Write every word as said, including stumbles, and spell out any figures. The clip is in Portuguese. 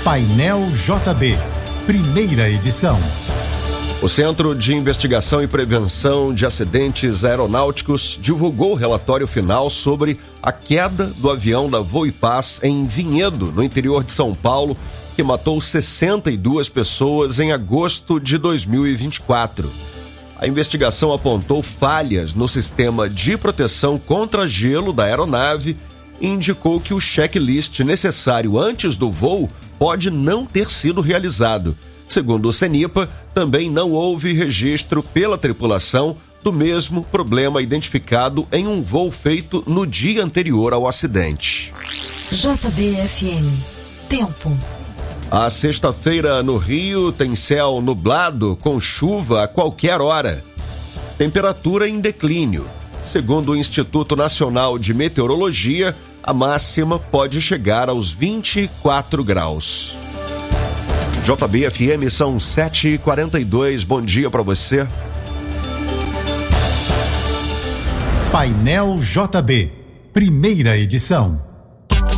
Painel J B, primeira edição. O Centro de Investigação e Prevenção de Acidentes Aeronáuticos divulgou o relatório final sobre a queda do avião da Voipaz em Vinhedo, no interior de São Paulo, que matou sessenta e duas pessoas em agosto de dois mil e vinte e quatro. A investigação apontou falhas no sistema de proteção contra gelo da aeronave e indicou que o checklist necessário antes do voo pode não ter sido realizado. Segundo o CENIPA, também não houve registro pela tripulação do mesmo problema identificado em um voo feito no dia anterior ao acidente. J B F M. Tempo. A sexta-feira no Rio tem céu nublado com chuva a qualquer hora. Temperatura em declínio. Segundo o Instituto Nacional de Meteorologia, a máxima pode chegar aos vinte e quatro graus. J B F M são sete e quarenta e dois. Bom dia para você. Painel J B, primeira edição.